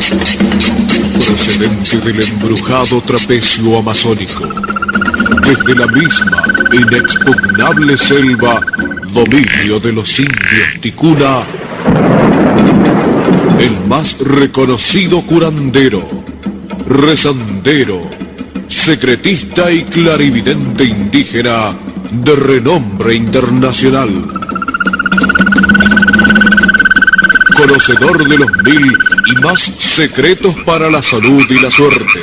procedente del embrujado trapecio amazónico, desde la misma inexpugnable selva, dominio de los indios ticuna, el más reconocido curandero, rezandero, secretista y clarividente indígena de renombre internacional, conocedor de los 1000 y más secretos para la salud y la suerte,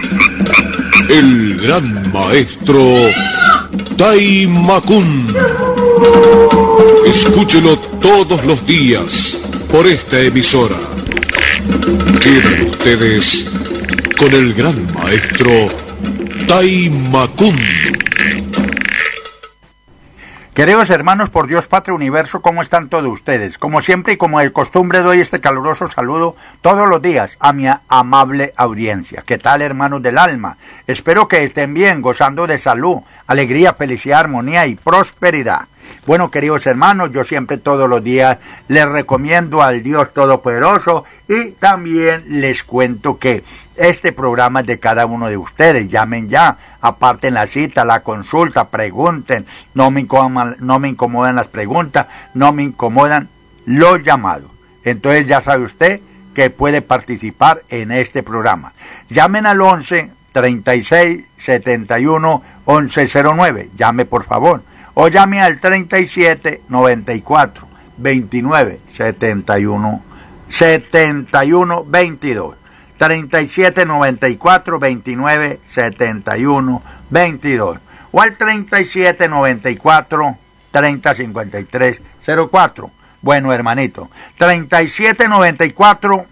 el gran maestro Taimakun. Escúchelo todos los días por esta emisora. Quedan ustedes con el gran maestro Taimakun. Queridos hermanos, por Dios, Patria, Universo, ¿cómo están todos ustedes? Como siempre y como de costumbre doy este caluroso saludo todos los días a mi amable audiencia. ¿Qué tal, hermanos del alma? Espero que estén bien, gozando de salud, alegría, felicidad, armonía y prosperidad. Bueno, queridos hermanos, yo siempre todos los días les recomiendo al Dios Todopoderoso y también les cuento que este programa es de cada uno de ustedes. Llamen ya, aparten la cita, la consulta, pregunten. No me incomodan las preguntas, no me incomodan los llamados. Entonces ya sabe usted que puede participar en este programa. Llamen al 11 36 71 1109. Llame por favor. O llame al 37 94 29 71 22. 37 94 29 71 22. O al 37 94 30 53 04. Bueno, hermanito. 37 94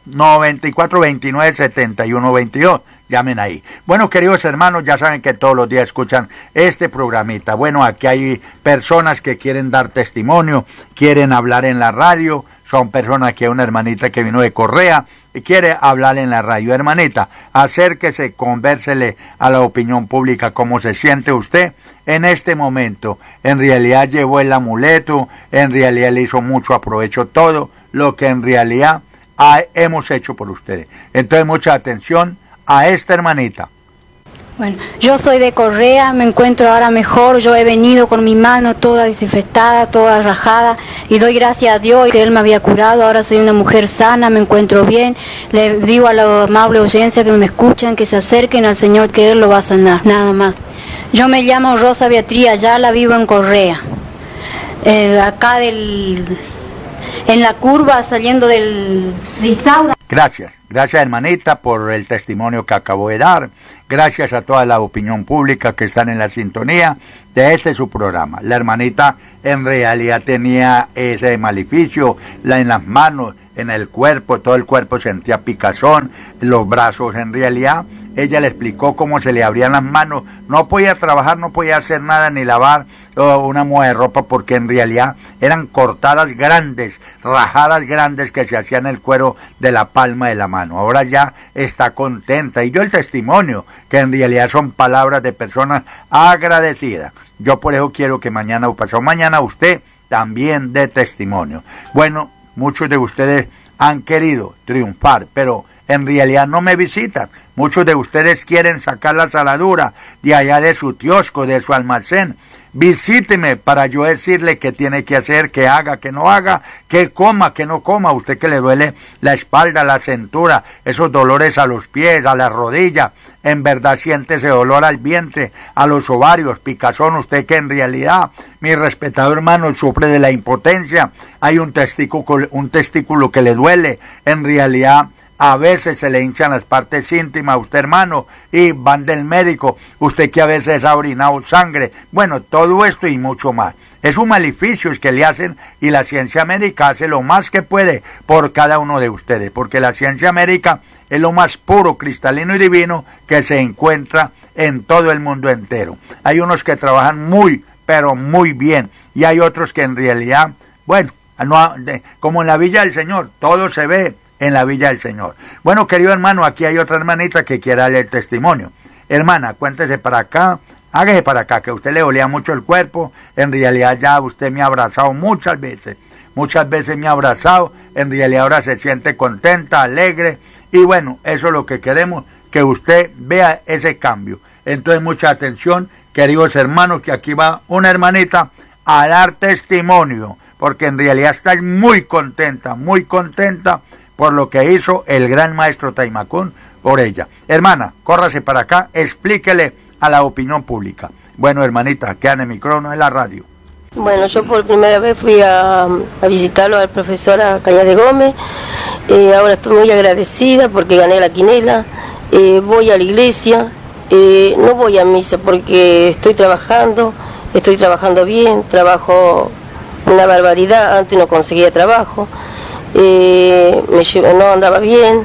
29 71 22. Llamen ahí. Bueno, queridos hermanos, ya saben que todos los días escuchan este programita. Bueno, aquí hay personas que quieren dar testimonio, quieren hablar en la radio. Son personas que hay una hermanita que vino de Correa y quiere hablar en la radio. Hermanita, acérquese, convérsele a la opinión pública cómo se siente usted en este momento. En realidad llevó el amuleto, en realidad le hizo mucho aprovecho todo lo que en realidad hemos hecho por ustedes. Entonces, mucha atención a esta hermanita. Bueno, yo soy de Correa, me encuentro ahora mejor. Yo he venido con mi mano toda desinfectada, toda rajada, y doy gracias a Dios que Él me había curado. Ahora soy una mujer sana, me encuentro bien. Le digo a la amable audiencia que me escuchan, que se acerquen al Señor, que Él lo va a sanar, nada más. Yo me llamo Rosa Beatriz Ayala, vivo en Correa, acá en la curva saliendo de Isaura. Gracias hermanita por el testimonio que acabo de dar. Gracias a toda la opinión pública que están en la sintonía de este su programa. La hermanita en realidad tenía ese maleficio en las manos, en el cuerpo, todo el cuerpo sentía picazón, los brazos en realidad. Ella le explicó cómo se le abrían las manos, no podía trabajar, no podía hacer nada ni lavar una muda de ropa porque en realidad eran cortadas grandes, rajadas grandes que se hacían en el cuero de la palma de la mano. Ahora ya está contenta y yo el testimonio que en realidad son palabras de personas agradecidas. Yo por eso quiero que mañana o pasado mañana usted también dé testimonio. Bueno, muchos de ustedes han querido triunfar, pero en realidad no me visitan. Muchos de ustedes quieren sacar la saladura de allá de su kiosco, de su almacén. Visíteme para yo decirle qué tiene que hacer, qué haga, qué no haga, qué coma, qué no coma. Usted que le duele la espalda, la cintura, esos dolores a los pies, a la rodilla, en verdad siente ese dolor al vientre, a los ovarios, picazón. Usted que en realidad, mi respetado hermano, sufre de la impotencia. Hay un testículo que le duele, en realidad. A veces se le hinchan las partes íntimas a usted, hermano, y van del médico. Usted que a veces ha orinado sangre. Bueno, todo esto y mucho más. Es un maleficio que le hacen y la ciencia médica hace lo más que puede por cada uno de ustedes. Porque la ciencia médica es lo más puro, cristalino y divino que se encuentra en todo el mundo entero. Hay unos que trabajan muy, pero muy bien. Y hay otros que en realidad, bueno, no, como en la Villa del Señor, todo se ve en la Villa del Señor. Bueno, querido hermano, aquí hay otra hermanita que quiere darle el testimonio. Hermana, cuéntese para acá, hágase para acá, que a usted le dolía mucho el cuerpo. En realidad ya usted me ha abrazado muchas veces me ha abrazado. En realidad ahora se siente contenta, alegre, Y bueno, eso es lo que queremos, que usted vea ese cambio. Entonces, mucha atención, queridos hermanos, que aquí va una hermanita a dar testimonio, porque en realidad está muy contenta por lo que hizo el gran maestro Taimacún por ella. Hermana, córrase para acá, explíquele a la opinión pública. Bueno, hermanita, queda en el micrófono en la radio. Bueno, yo por primera vez fui a visitarlo al profesor Cañas Gómez. Ahora estoy muy agradecida porque gané la quinela. Voy a la iglesia, no voy a misa porque estoy trabajando bien, trabajo una barbaridad, antes no conseguía trabajo, no andaba bien,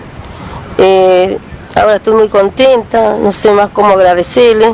ahora estoy muy contenta, no sé más cómo agradecerle,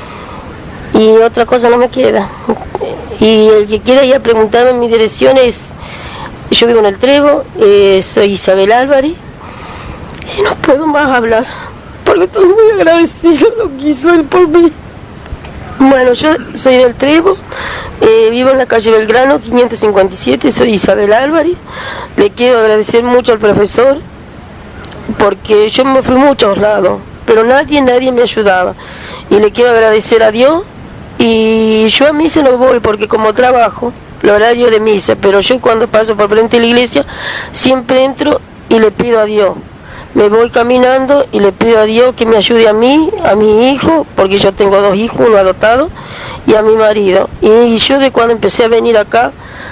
y otra cosa no me queda. Y el que quiera ir a preguntarme mi dirección es, yo vivo en El Trevo, soy Isabel Álvarez, y no puedo más hablar, porque estoy muy agradecida lo que hizo él por mí. Bueno, yo soy del Trevo, vivo en la calle Belgrano, 557, soy Isabel Álvarez. Le quiero agradecer mucho al profesor, porque yo me fui a muchos lados, pero nadie me ayudaba. Y le quiero agradecer a Dios, y yo a misa no voy, porque como trabajo, el horario de misa, pero yo cuando paso por frente de la iglesia, siempre entro y le pido a Dios. Me voy caminando y le pido a Dios que me ayude a mí, a mi hijo, porque yo tengo 2 hijos, uno adoptado, y a mi marido. Y yo de cuando empecé a venir acá,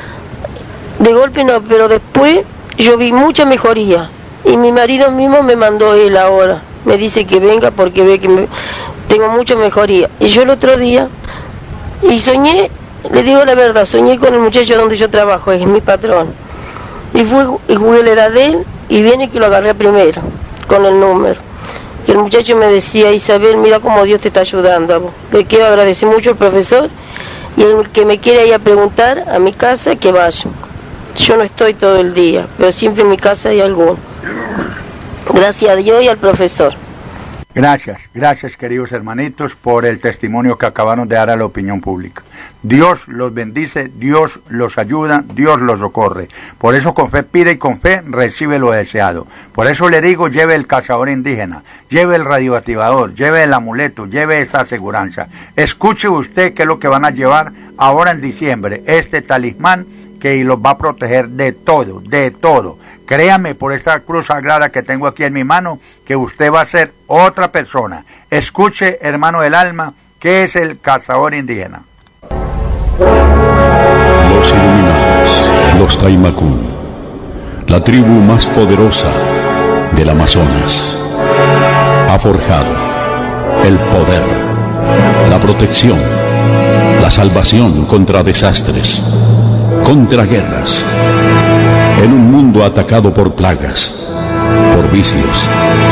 de golpe no, pero después yo vi mucha mejoría. Y mi marido mismo me mandó él ahora. Me dice que venga porque ve que tengo mucha mejoría. Y yo el otro día, y soñé, le digo la verdad, soñé con el muchacho donde yo trabajo, es mi patrón. Y jugué la edad de él, y viene que lo agarré primero, con el número. Que el muchacho me decía, Isabel, mira cómo Dios te está ayudando a vos. Le quiero agradecer mucho al profesor, y el que me quiera ir a preguntar a mi casa, que vaya. Yo no estoy todo el día, pero siempre en mi casa hay alguno. Gracias a Dios y al profesor. Gracias queridos hermanitos por el testimonio que acabaron de dar a la opinión pública. Dios los bendice, Dios los ayuda, Dios los socorre. Por eso con fe pide y con fe recibe lo deseado. Por eso le digo, lleve el cazador indígena, lleve el radioactivador, lleve el amuleto, lleve esta aseguranza. Escuche usted qué es lo que van a llevar ahora en diciembre, este talismán que los va a proteger de todo, de todo. Créame por esta cruz sagrada que tengo aquí en mi mano, que usted va a ser otra persona. Escuche, hermano del alma, ¿qué es el cazador indígena? Los iluminados, los Taimacún, la tribu más poderosa del Amazonas, ha forjado el poder, la protección, la salvación contra desastres, contra guerras, en un mundo atacado por plagas, por vicios,